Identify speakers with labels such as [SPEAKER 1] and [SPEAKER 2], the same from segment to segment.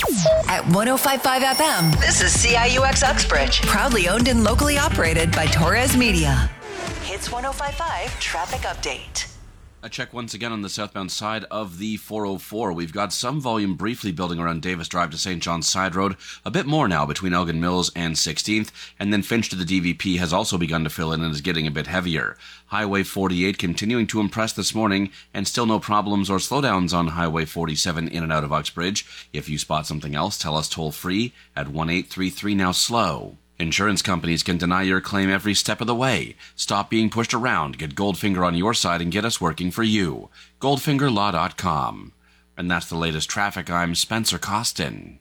[SPEAKER 1] At 105.5 FM, this is CIUX Uxbridge. Proudly owned and locally operated by Torres Media. Hits 105.5 traffic update.
[SPEAKER 2] A check once again on the southbound side of the 404. We've got some volume briefly building around Davis Drive to St. John's Side Road. A bit more now between Elgin Mills and 16th. And then Finch to the DVP has also begun to fill in and is getting a bit heavier. Highway 48 continuing to impress this morning, and still no problems or slowdowns on Highway 47 in and out of Uxbridge. If you spot something else, tell us toll free at 1-833 now slow. Insurance companies can deny your claim every step of the way. Stop being pushed around, get Goldfinger on your side, and get us working for you. GoldfingerLaw.com. And that's the latest traffic. I'm Spencer Costin.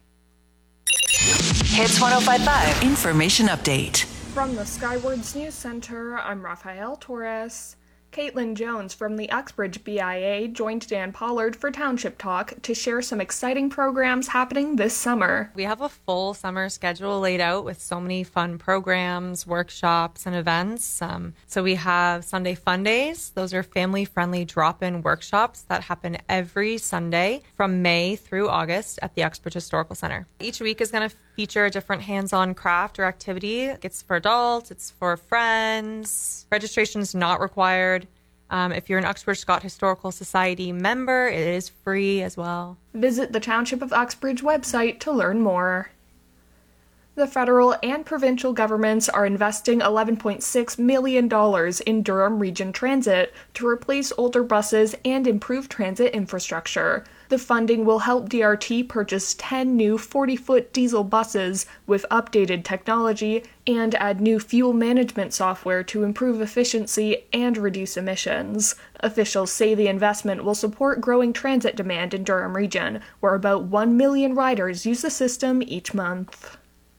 [SPEAKER 1] Hits 105.5 Information Update.
[SPEAKER 3] From the Skywards News Center, I'm Rafael Torres. Caitlin Jones from the Uxbridge BIA joined Dan Pollard for Township Talk to share some exciting programs happening this summer.
[SPEAKER 4] We have a full summer schedule laid out with so many fun programs, workshops, and events. So we have Sunday Fun Days. Those are family-friendly drop-in workshops that happen every Sunday from May through August at the Uxbridge Historical Center. Each week is going to feature a different hands-on craft or activity. It's for adults, it's for friends. Registration is not required. If you're an Uxbridge Scott Historical Society member, it is free as well.
[SPEAKER 3] Visit the Township of Uxbridge website to learn more. The federal and provincial governments are investing $11.6 million in Durham Region Transit to replace older buses and improve transit infrastructure. The funding will help DRT purchase 10 new 40-foot diesel buses with updated technology and add new fuel management software to improve efficiency and reduce emissions. Officials say the investment will support growing transit demand in Durham Region, where about 1 million riders use the system each month.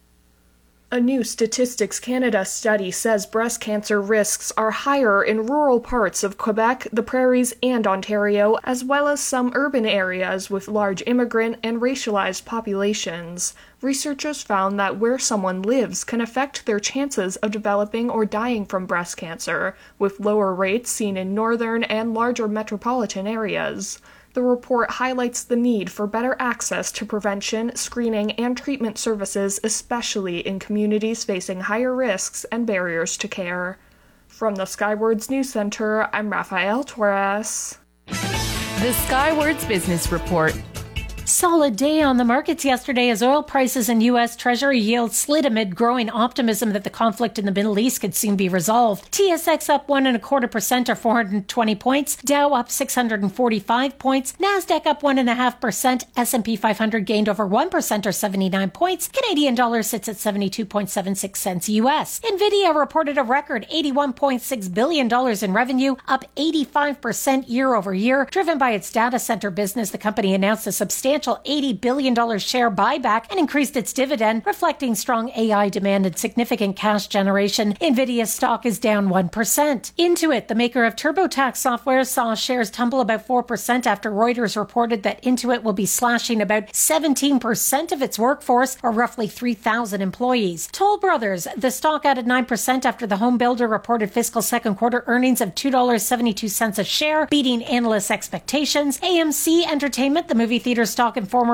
[SPEAKER 3] A new Statistics Canada study says breast cancer risks are higher in rural parts of Quebec, the Prairies, and Ontario, as well as some urban areas with large immigrant and racialized populations. Researchers found that where someone lives can affect their chances of developing or dying from breast cancer, with lower rates seen in northern and larger metropolitan areas. The report highlights the need for better access to prevention, screening, and treatment services, especially in communities facing higher risks and barriers to care. From the Skywards News Center, I'm Rafael Torres.
[SPEAKER 5] The Skywards Business Report. Solid day on the markets yesterday as oil prices and U.S. Treasury yields slid amid growing optimism that the conflict in the Middle East could soon be resolved. TSX up 1.25% or 420 points, Dow up 645 points, NASDAQ up 1.5%, S&P 500 gained over 1% or 79 points, Canadian dollar sits at 72.76 cents U.S. Nvidia reported a record $81.6 billion in revenue, up 85% year over year, driven by its data center business. The company announced a substantial $80 billion share buyback and increased its dividend, reflecting strong AI demand and significant cash generation. Nvidia stock is down 1%. Intuit, the maker of TurboTax software, saw shares tumble about 4% after Reuters reported that Intuit will be slashing about 17% of its workforce, or roughly 3,000 employees. Toll Brothers, the stock added 9% after the home builder reported fiscal second quarter earnings of $2.72 a share, beating analysts' expectations. AMC Entertainment, the movie theater stock and former